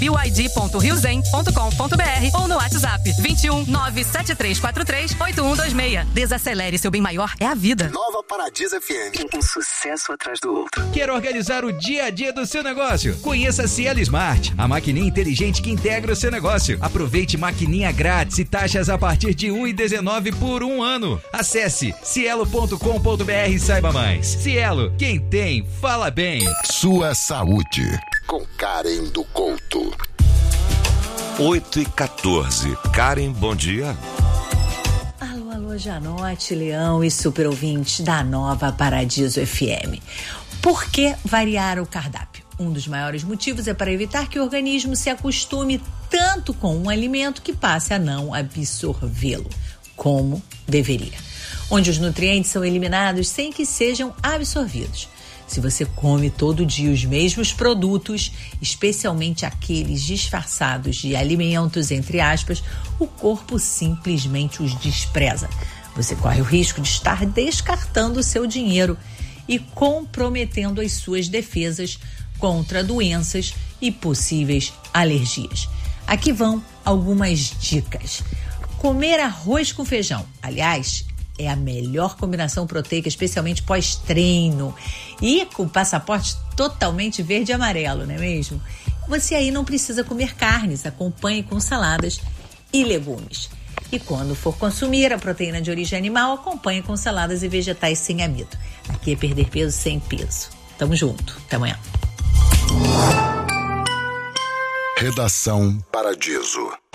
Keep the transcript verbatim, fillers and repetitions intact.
b y d ponto rio zen ponto com ponto b r ou no WhatsApp vinte e um, nove sete três quatro três, oito um dois seis. Desacelere, seu bem maior é a vida. Nova Paradiso F M. Um sucesso atrás do outro. Quer organizar o dia a dia do seu negócio? Conheça a Cielo Smart, a maquininha inteligente que integra o seu negócio. Aproveite maquininha grátis e taxas a partir de um real e dezenove centavos por um ano. Acesse cielo ponto com ponto b r e saiba mais. Cielo, quem tem, fala bem. Sua saúde, com Karen do Couto. oito e quatorze. Karen, bom dia. Alô, alô, Janote, Leão e super ouvintes da Nova Paradiso F M. Por que variar o cardápio? Um dos maiores motivos é para evitar que o organismo se acostume tanto com um alimento que passe a não absorvê-lo, como deveria. Onde os nutrientes são eliminados sem que sejam absorvidos. Se você come todo dia os mesmos produtos, especialmente aqueles disfarçados de alimentos, entre aspas, o corpo simplesmente os despreza. Você corre o risco de estar descartando o seu dinheiro e comprometendo as suas defesas contra doenças e possíveis alergias. Aqui vão algumas dicas. Comer arroz com feijão, aliás, é a melhor combinação proteica, especialmente pós-treino e com passaporte totalmente verde e amarelo, não é mesmo? Você aí não precisa comer carnes, acompanhe com saladas e legumes. E quando for consumir a proteína de origem animal, acompanhe com saladas e vegetais sem amido. Aqui é perder peso sem peso. Tamo junto. Até amanhã. Redação Paradiso.